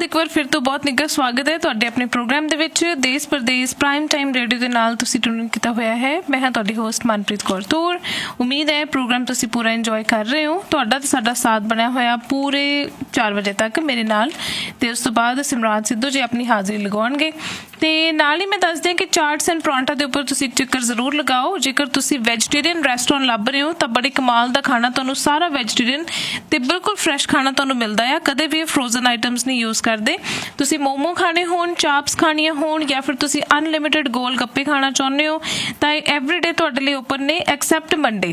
एक बार फिर तो बहुत निੱਘਾ स्वागत है ਤੁਹਾਡੇ ਆਪਣੇ ਪ੍ਰੋਗਰਾਮ ਦੇ ਵਿੱਚ ਦੇਸ਼ ਪ੍ਰਦੇਸ਼ ਪ੍ਰਾਈਮ ਟਾਈਮ ਰੇਡੀਓ ਦੇ ਨਾਲ ਤੁਸੀਂ ਟਿਊਨ ਕੀਤਾ ਹੋਇਆ ਹੈ। ਮੈਂ ਹਾਂ ਤੁਹਾਡੀ ਹੋਸਟ ਮਨਪ੍ਰੀਤ ਕੌਰ ਤੂਰ। ਉਮੀਦ ਹੈ ਪ੍ਰੋਗਰਾਮ ਤੁਸੀਂ ਪੂਰਾ ਇੰਜੋਏ ਕਰ ਰਹੇ ਹੋ। ਤੁਹਾਡਾ ਤੇ ਸਾਡਾ ਸਾਥ ਬਣਿਆ ਹੋਇਆ ਪੂਰੇ 4 ਵਜੇ ਤੱਕ ਮੇਰੇ ਨਾਲ, ਤੇ ਉਸ ਤੋਂ ਬਾਅਦ ਸਿਮਰਾਜ ਸਿੱਧੂ ਜੀ ਆਪਣੀ ਹਾਜ਼ਰੀ ਲਗਾਉਣਗੇ। ਤੇ ਨਾਲ ਹੀ ਮੈਂ ਦੱਸਦੀ ਹਾਂ ਕਿ ਚਾਟਸ ਐਂਡ ਪਰੌਂਠਾ ਦੇ ਉੱਪਰ ਤੁਸੀਂ ਇੱਕ ਚੱਕਰ ਜ਼ਰੂਰ ਲਗਾਓ। ਜੇਕਰ ਤੁਸੀਂ ਵੈਜੀਟੇਰੀਅਨ ਰੈਸਟੋਰੈਂਟ ਲੱਭ ਰਹੇ ਹੋ ਤਾਂ ਬੜੇ ਕਮਾਲ ਦਾ ਖਾਣਾ ਤੁਹਾਨੂੰ, ਸਾਰਾ ਵੈਜੀਟੇਰੀਅਨ ਤੇ ਬਿਲਕੁਲ ਫਰੈਸ਼ ਖਾਣਾ ਤੁਹਾਨੂੰ ਮਿਲਦਾ ਆ। ਕਦੇ ਵੀ ਫਰੋਜ਼ਨ ਆਈਟਮਸ ਨਹੀਂ ਯੂਜ਼ ਕਰਦੇ। ਤੁਸੀਂ ਮੋਮੋ ਖਾਣੇ ਹੋਣ, ਚਾਪਸ ਖਾਣੀਆਂ ਹੋਣ, ਜਾਂ ਫਿਰ ਤੁਸੀਂ ਅਨਲਿਮਿਟਿਡ ਗੋਲ ਗੱਪੇ ਖਾਣਾ ਚਾਹੁੰਦੇ ਹੋ ਤਾਂ ਐਵਰੀਡੇ ਤੁਹਾਡੇ ਲਈ ਓਪਨ ਨੇ ਐਕਸੈਪਟ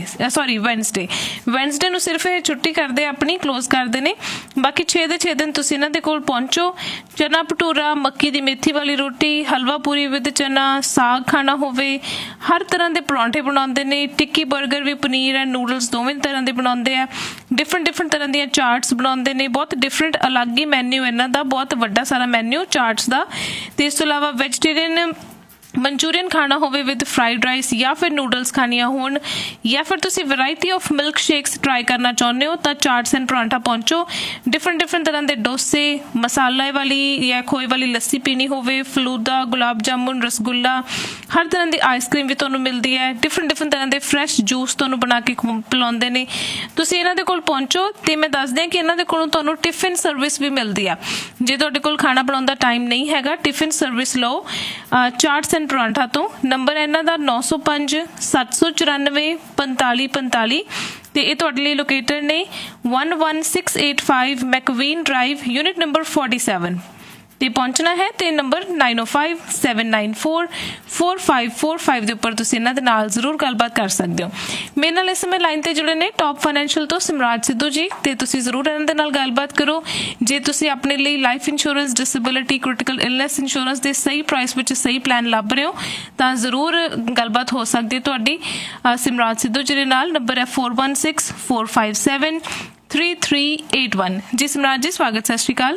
ਵੈਨਸਡੇ ਨੂੰ ਸਿਰਫ ਇਹ ਛੁੱਟੀ ਕਰਦੇ, ਆਪਣੀ ਕਲੋਜ਼ ਕਰਦੇ ਨੇ। ਬਾਕੀ 6 ਦੇ 6 ਦਿਨ ਤੁਸੀਂ ਇਹਨਾਂ ਦੇ ਕੋਲ ਪਹੁੰਚੋ। ਚਨਾ ਭਟੂਰਾ, ਮੱਕੀ ਦੀ ਮੇਥੀ ਵਾਲੀ ਰੋਟੀ, ਹਲਵਾ ਪੂਰੀ ਵਿਦ ਚਨਾ, ਸਾਗ ਖਾਣਾ ਹੋਵੇ, ਹਰ ਤਰ੍ਹਾਂ ਦੇ ਪਰੌਂਠੇ ਬਣਾਉਂਦੇ ਨੇ। ਟਿੱਕੀ burger we, paneer and noodles ਦੋਵੇਂ ਤਰ੍ਹਾਂ ਦੇ ਬਣਾਉਂਦੇ ਆ। ਡਿਫਰੈਂਟ ਤਰ੍ਹਾਂ ਦੀਆਂ ਚਾਟਸ ਬਣਾਉਂਦੇ ਨੇ। ਬਹੁਤ ਡਿਫਰੈਂਟ ਅਲੱਗ ਹੀ ਮੈਨਿਊ ਇਹਨਾਂ ਦਾ, ਬਹੁਤ ਵੱਡਾ ਸਾਰਾ ਮੈਨਿਊ ਚਾਟਸ ਦਾ। ਤੇ ਇਸ ਤੋਂ ਇਲਾਵਾ ਵੈਜੀਟੇਰੀਅਨ ਮਨਚੂਰੀਅਨ ਖਾਣਾ ਹੋਵੇ ਵਿਦ ਫਰਾਈਡ ਰਾਈਸ, ਜਾਂ ਫਿਰ ਨੂਡਲਸ ਖਾਣੀਆਂ ਹੋਣ, ਜਾਂ ਫਿਰ ਤੁਸੀਂ variety of milk shakes try ਕਰਨਾ ਚਾਹੁੰਦੇ ਹੋ ਤਾਂ ਚਾਟਸ ਐਂਡ ਪਰਾਂਠਾ ਪਹੁੰਚੋ। ਡਿਫਰੈਂਟ ਤਰ੍ਹਾਂ ਦੇ ਡੋਸੇ, ਮਸਾਲੇ ਵਾਲੀ ਜਾਂ ਖੋਏ ਵਾਲੀ ਲੱਸੀ ਪੀਣੀ ਹੋਵੇ, ਫਲੂਦਾ, ਗੁਲਾਬ ਜਾਮੁਨ, ਰਸਗੁੱਲਾ, ਹਰ ਤਰ੍ਹਾਂ ਦੀ ਆਈਸਕ੍ਰੀਮ ਵੀ ਤੁਹਾਨੂੰ ਮਿਲਦੀ ਹੈ। ਡਿਫਰੈਂਟ ਤਰ੍ਹਾਂ ਦੇ ਫਰੈਸ਼ ਜੂਸ ਤੁਹਾਨੂੰ ਬਣਾ ਕੇ ਪਿਲਾਉਂਦੇ ਨੇ। ਤੁਸੀਂ ਇਹਨਾਂ ਦੇ ਕੋਲ ਪਹੁੰਚੋ। ਤੇ ਮੈਂ ਦੱਸਦੀ ਹਾਂ ਕਿ ਇਹਨਾਂ ਦੇ ਕੋਲੋਂ ਤੁਹਾਨੂੰ ਟਿਫਿਨ ਸਰਵਿਸ ਵੀ ਮਿਲਦੀ ਆ। ਜੇ ਤੁਹਾਡੇ ਕੋਲ ਖਾਣਾ ਬਣਾਉਣ ਦਾ ਟਾਈਮ ਨਹੀਂ ਹੈਗਾ, ਟਿਫਿਨ ਸਰਵਿਸ ਲਓ ਚਾਟਸ ਐਂਡ ਪਰਾਂਠਾ ਤੋਂ। ਨੰਬਰ ਇਹਨਾਂ ਦਾ 905 794 4545 ਤੇ ਇਹ ਤੁਹਾਡੇ ਲਈ ਲੋਕੇਟਡ ਨੇ 11685 ਮੈਕਵੀਨ ਡਰਾਈਵ, ਯੂਨਿਟ ਨੰਬਰ 47 ਤੇ ਪਹੁੰਚਣਾ ਹੈ। ਤੇ ਨੰਬਰ 905 794 4545 ਦੇ ਉੱਪਰ ਤੁਸੀਂ ਇਹਨਾਂ ਦੇ ਨਾਲ ਜ਼ਰੂਰ ਗੱਲਬਾਤ ਕਰ ਸਕਦੇ ਹੋ। ਮੇਰੇ ਨਾਲ ਇਸ ਸਮੇਂ ਲਾਈਨ ਤੇ ਜੁੜੇ ਨੇ ਟੌਪ ਫਾਈਨੈਂਸ਼ੀਅਲ ਤੋਂ ਸਿਮਰਾਜ ਸਿੱਧੂ ਜੀ, ਤੇ ਤੁਸੀਂ ਜ਼ਰੂਰ ਇਹਨਾਂ ਦੇ ਨਾਲ ਗੱਲਬਾਤ ਕਰੋ। ਜੇ ਤੁਸੀਂ ਆਪਣੇ ਲਈ life insurance, disability, critical illness insurance ਦੇ ਸਹੀ ਪ੍ਰਾਈਸ ਵਿੱਚ ਸਹੀ ਪਲਾਨ ਲੱਭ ਰਹੇ ਹੋ ਤਾਂ ਜ਼ਰੂਰ ਗੱਲਬਾਤ ਹੋ ਸਕਦੀ ਹੈ ਤੁਹਾਡੀ ਸਿਮਰਾਜ ਸਿੱਧੂ ਜੀ ਦੇ ਨਾਲ। ਨੰਬਰ ਹੈ 416457 3381। ਜੀ ਸਿਮਰਾਜ ਜੀ, ਸਵਾਗਤ, ਸਤਿ ਸ਼੍ਰੀ ਅਕਾਲ।